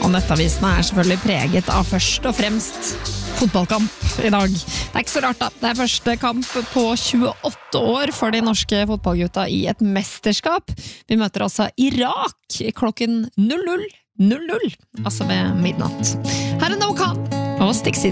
Og nettavisene selvfølgelig preget av først og fremst fotballkamp I dag. Det ikke så rart da. Det første kamp på 28 år for de norske fotballgutta I et mesterskap. Vi møter altså Irak klokken 00:00, altså ved midnatt. Her No Khan og Stixis.